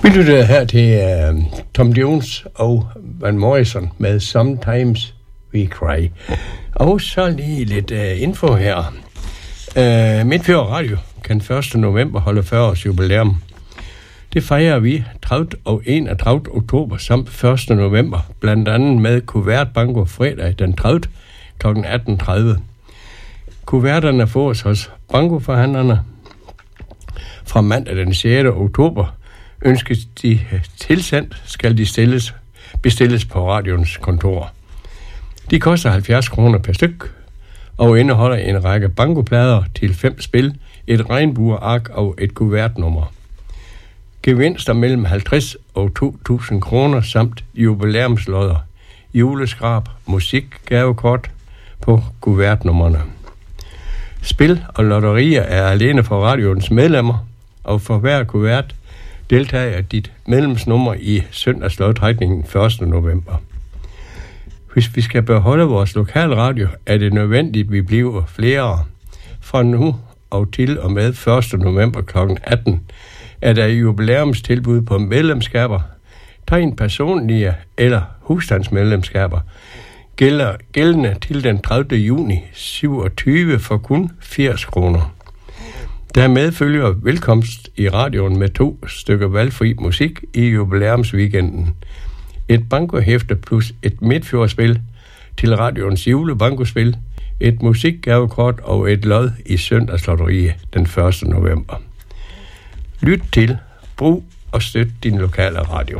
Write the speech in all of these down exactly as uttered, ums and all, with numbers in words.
Vi lytter her til uh, Tom Jones og Van Morrison med Sometimes We Cry. Og så lige lidt uh, info her. Uh, Midtfjord Radio kan første november holde fyrre års jubilæum. Det fejrer vi tredivte og enogtredivte oktober samt første november, blandt andet med Kuvert Banko fredag den tredivte klokken atten tredive. Kuverterne fås hos bankoforhandlerne fra mandag den sjette oktober. Ønskes de tilsendt, skal de stilles, bestilles på radioens kontor. De koster halvfjerds kroner per styk og indeholder en række bankoplader til fem spil, et regnbueark og et kuvertnummer. Gevinster mellem halvtreds og to tusind kroner samt jubilæumslodder, juleskrab, musik, gavekort på kuvertnummerne. Spil og lotterier er alene for radioens medlemmer, og for hver kuvert deltager dit medlemsnummer i søndagslodtrækningen første november. Hvis vi skal beholde vores lokalradio, er det nødvendigt, at vi bliver flere. Fra nu og til og med første november klokken atten er der jubilæumstilbud på medlemskaber, tegn personlige eller husstandsmedlemskaber, gælder gældende til den tredivte juni syvogtyve for kun firs kroner. Dermed følger velkomst i radioen med to stykker valgfri musik i jubilæumsweekenden. Et bankohæfte plus et midtfjordspil til radioens julebankospil, et musikgavekort og et lod i søndagslotteriet den første november. Lyt til, brug og støt din lokale radio.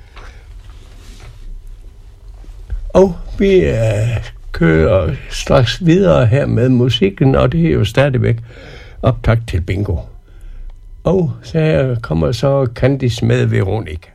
Og vi øh, kører straks videre her med musikken, og det er jo stadigvæk optakt til bingo. Og så kommer så Candice med Veronica.